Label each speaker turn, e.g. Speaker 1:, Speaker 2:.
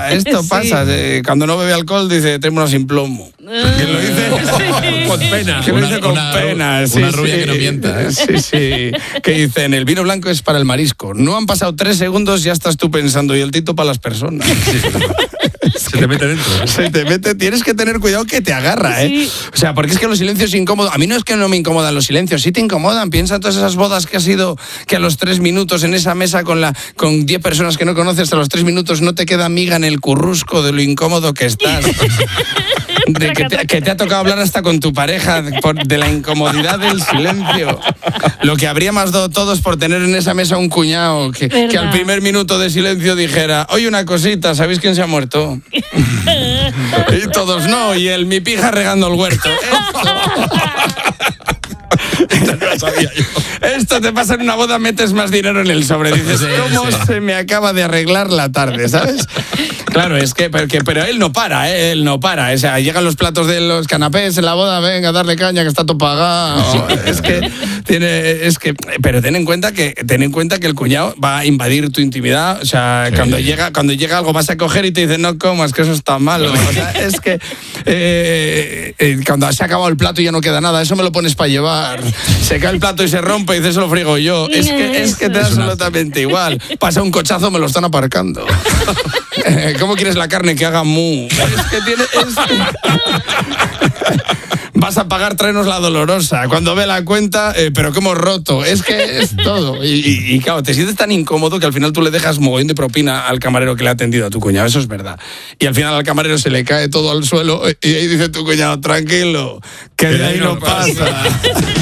Speaker 1: Esto pasa. Cuando no bebe alcohol dice, tengo una sin plomo. Que lo dice
Speaker 2: con pena.
Speaker 1: Que lo dice con pena.
Speaker 3: Una rubia que no mienta.
Speaker 1: Sí. Que dicen, el vino blanco es para el marisco. No han pasado 3 segundos, ya estás tú pensando, y el tito para las personas.
Speaker 2: Se te mete dentro.
Speaker 1: Se te mete, tienes que tener cuidado que te agarra,
Speaker 4: Sí.
Speaker 1: O sea, porque es que los silencios incómodos, a mí no es que no me incomodan los silencios, sí te incomodan. Piensa en todas esas bodas que has ido, que a los 3 minutos en esa mesa con 10 personas que no conoces, a los 3 minutos no te queda miga en el currusco de lo incómodo que estás. De que te ha tocado hablar hasta con tu pareja de la incomodidad del silencio. Lo que habríamos dado todos por tener en esa mesa un cuñado que al primer minuto de silencio dijera, oye, una cosita, ¿sabéis quién se ha muerto? Y todos no, y mi pija regando el huerto. Esto te pasa en una boda, metes más dinero en el sobre. Dices, ¿cómo se me acaba de arreglar la tarde, ¿sabes? Claro, es que, pero él no para, él no para. O sea, llegan los platos de los canapés en la boda, venga, darle caña, que está todo pagado. Pero ten en cuenta que el cuñado va a invadir tu intimidad. O sea, cuando llega algo vas a coger y te dice, no comas, que eso está malo. O sea, es que cuando se ha acabado el plato y ya no queda nada, eso me lo pones para llevar. Se cae el plato y se rompe y dices, eso lo friego yo. Es que te da absolutamente igual. Pasa un cochazo, me lo están aparcando. ¿Cómo quieres la carne que haga mu? Vas a pagar, tráenos la dolorosa. Cuando ve la cuenta, pero que hemos roto. Es que es todo. Y claro, te sientes tan incómodo que al final tú le dejas mogollón de propina al camarero que le ha atendido a tu cuñado. Eso es verdad. Y al final al camarero se le cae todo al suelo y ahí dice tu cuñado, tranquilo, que de ahí no pasa.